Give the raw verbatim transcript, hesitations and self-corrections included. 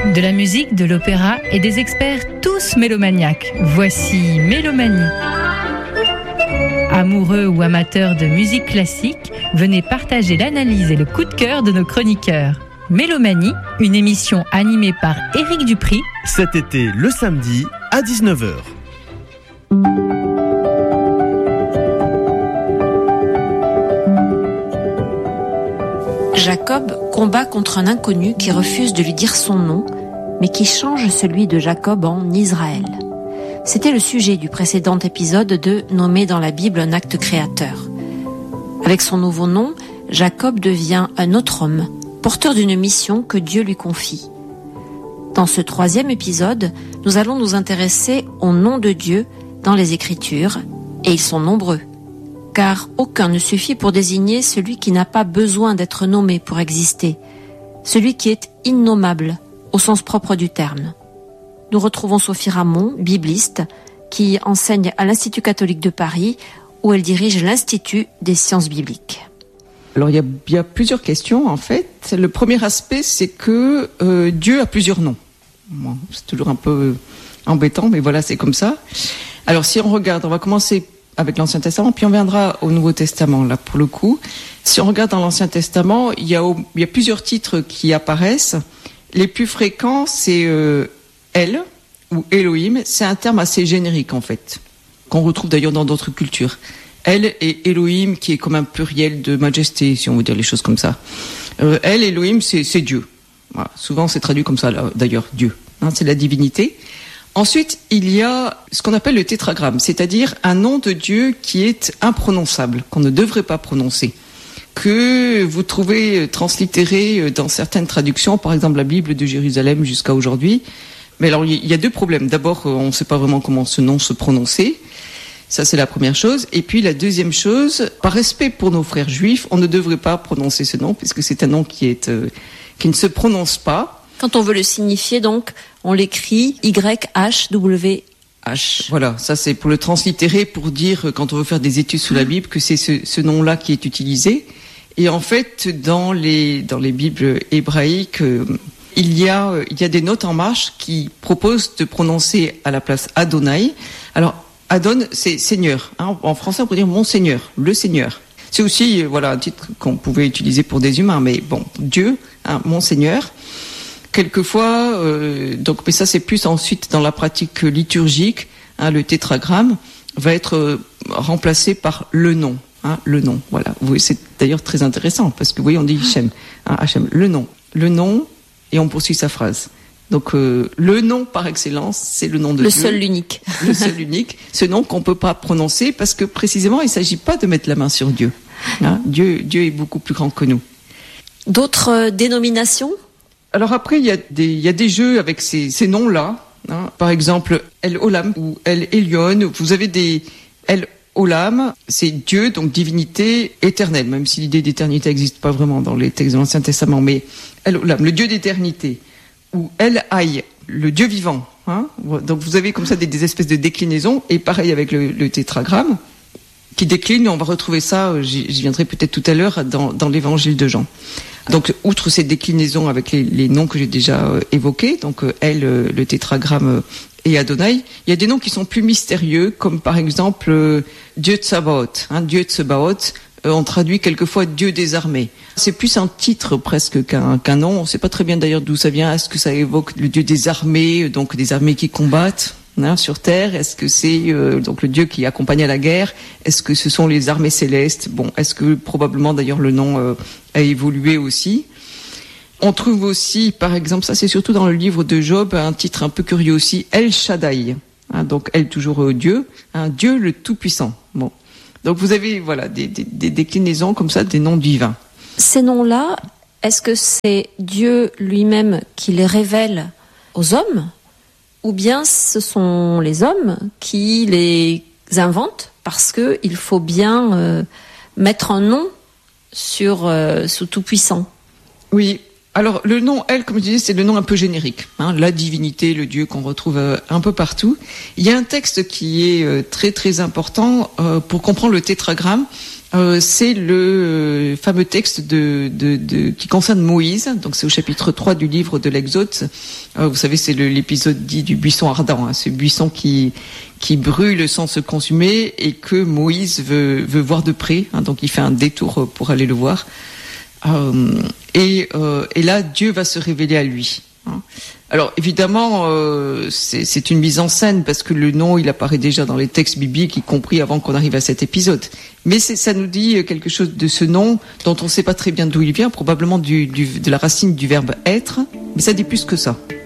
De la musique, de l'opéra et des experts tous mélomaniaques. Voici Mélomanie. Amoureux ou amateurs de musique classique, venez partager l'analyse et le coup de cœur de nos chroniqueurs. Mélomanie, une émission animée par Éric Dupri. Cet été, le samedi, à dix-neuf heures. Jacob combat contre un inconnu qui refuse de lui dire son nom, mais qui change celui de Jacob en Israël. C'était le sujet du précédent épisode de Nommer dans la Bible un acte créateur. Avec son nouveau nom, Jacob devient un autre homme, porteur d'une mission que Dieu lui confie. Dans ce troisième épisode, nous allons nous intéresser au nom de Dieu dans les Écritures, et ils sont nombreux. Car aucun ne suffit pour désigner celui qui n'a pas besoin d'être nommé pour exister, celui qui est innommable au sens propre du terme. Nous retrouvons Sophie Ramon, bibliste, qui enseigne à l'Institut catholique de Paris, où elle dirige l'Institut des sciences bibliques. Alors il y a, il y a plusieurs questions en fait. Le premier aspect, c'est que euh, Dieu a plusieurs noms. Bon, c'est toujours un peu embêtant, mais voilà, c'est comme ça. Alors si on regarde, on va commencer avec l'Ancien Testament, puis on viendra au Nouveau Testament, là, pour le coup. Si on regarde dans l'Ancien Testament, il y a, il y a plusieurs titres qui apparaissent. Les plus fréquents, c'est euh, El, ou Elohim. C'est un terme assez générique, en fait, qu'on retrouve d'ailleurs dans d'autres cultures. El et Elohim, qui est comme un pluriel de majesté, si on veut dire les choses comme ça. Euh, El, Elohim, c'est, c'est Dieu. Voilà. Souvent, c'est traduit comme ça, là, d'ailleurs, Dieu. Hein, c'est la divinité. Ensuite, il y a ce qu'on appelle le tétragramme, c'est-à-dire un nom de Dieu qui est imprononçable, qu'on ne devrait pas prononcer, que vous trouvez translittéré dans certaines traductions, par exemple la Bible de Jérusalem jusqu'à aujourd'hui. Mais alors, il y a deux problèmes. D'abord, on ne sait pas vraiment comment ce nom se prononçait. Ça, c'est la première chose. Et puis, la deuxième chose, par respect pour nos frères juifs, on ne devrait pas prononcer ce nom, puisque c'est un nom qui est, euh, qui ne se prononce pas. Quand on veut le signifier, donc, on l'écrit Y H W H. Voilà, ça c'est pour le translittérer, pour dire, quand on veut faire des études sur la Bible, que c'est ce, ce nom-là qui est utilisé. Et en fait, dans les, dans les Bibles hébraïques, euh, il y a, euh, il y a des notes en marche qui proposent de prononcer à la place Adonai. Alors, Adon, c'est Seigneur. Hein. En français, on peut dire mon Seigneur, le Seigneur. C'est aussi, euh, voilà, un titre qu'on pouvait utiliser pour des humains, mais bon, Dieu, hein, mon Seigneur. Quelquefois, euh, donc, mais ça c'est plus ensuite dans la pratique liturgique, hein, le tétragramme va être euh, remplacé par le nom, hein, le nom. Voilà, vous voyez, c'est d'ailleurs très intéressant parce que vous voyez, on dit Hachem, hein, Hachem, le nom, le nom, et on poursuit sa phrase. Donc euh, le nom par excellence, c'est le nom de le Dieu. Le seul, l'unique. Le seul, l'unique. Ce nom qu'on peut pas prononcer parce que précisément, il s'agit pas de mettre la main sur Dieu. Hein, Dieu, Dieu est beaucoup plus grand que nous. D'autres euh, dénominations? Alors après, il y a des, il y a des jeux avec ces, ces noms-là. Hein. Par exemple, El Olam ou El Elyon. Vous avez des El Olam, c'est Dieu, donc divinité éternelle, même si l'idée d'éternité n'existe pas vraiment dans les textes de l'Ancien Testament. Mais El Olam, le Dieu d'éternité. Ou El Hay, le Dieu vivant. Hein. Donc vous avez comme ça des, des espèces de déclinaisons. Et pareil avec le, le tétragramme, qui décline. On va retrouver ça, j'y, j'y viendrai peut-être tout à l'heure, dans, dans l'évangile de Jean. Donc, outre ces déclinaisons avec les, les noms que j'ai déjà euh, évoqués, donc euh, Elle, euh, le tétragramme euh, et Adonai, il y a des noms qui sont plus mystérieux, comme par exemple euh, Dieu Tsabaoth. Hein, Dieu Tsabaoth, euh, on traduit quelquefois Dieu des armées. C'est plus un titre presque qu'un, qu'un nom. On ne sait pas très bien d'ailleurs d'où ça vient. Est-ce que ça évoque le Dieu des armées, donc des armées qui combattent hein, sur terre? Est-ce que c'est euh, donc le Dieu qui accompagne à la guerre? Est-ce que ce sont les armées célestes? Bon, est-ce que probablement d'ailleurs le nom euh, a évolué aussi? On trouve aussi, par exemple, ça c'est surtout dans le livre de Job, un titre un peu curieux aussi, El Shaddai. Hein, donc El toujours euh, Dieu, hein, Dieu le Tout-Puissant. Bon, donc vous avez voilà des, des, des déclinaisons comme ça des noms divins. Ces noms-là, est-ce que c'est Dieu lui-même qui les révèle aux hommes? Ou bien ce sont les hommes qui les inventent parce qu'il faut bien euh, mettre un nom sur euh, ce Tout-Puissant? Oui, alors le nom, elle, comme je disais, c'est le nom un peu générique. Hein, la divinité, le Dieu qu'on retrouve euh, un peu partout. Il y a un texte qui est euh, très très important euh, pour comprendre le tétragramme. euh, c'est le fameux texte de, de, de, qui concerne Moïse. Donc c'est au chapitre trois du livre de l'Exode. Euh, vous savez, c'est le, l'épisode dit du buisson ardent, hein, ce buisson qui qui brûle sans se consumer et que Moïse veut, veut voir de près. Hein, donc il fait un détour pour aller le voir. Euh, et, euh, et là, Dieu va se révéler à lui. Hein. Alors évidemment, euh, c'est, c'est une mise en scène parce que le nom, il apparaît déjà dans les textes bibliques, y compris avant qu'on arrive à cet épisode. Mais c'est, ça nous dit quelque chose de ce nom dont on ne sait pas très bien d'où il vient, probablement du, du, de la racine du verbe être, mais ça dit plus que ça.